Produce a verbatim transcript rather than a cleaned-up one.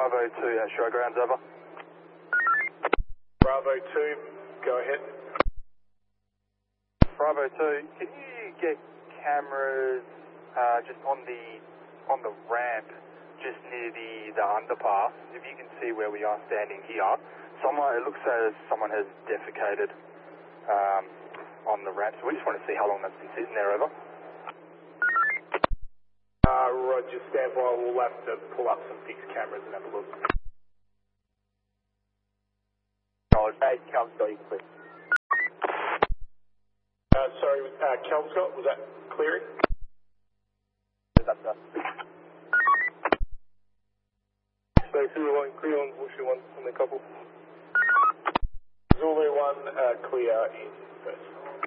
Bravo two at Showgrounds, over. Bravo two, go ahead. Bravo two, can you get cameras uh, just on the on the ramp, just near the, the underpass? If you can see where we are standing here, someone, it looks as someone has defecated um, on the ramp, so we just want to see how long that's been sitting there, over. Uh, Roger, stand by, we'll have to pull up some fixed cameras and have a look. Hey, Kelmscott, you can please. Uh, sorry, uh, Kelmscott, was that clearing? That's done. So Zulu one, clear on Zulu one on the couple. Zulu one, uh, clear in first.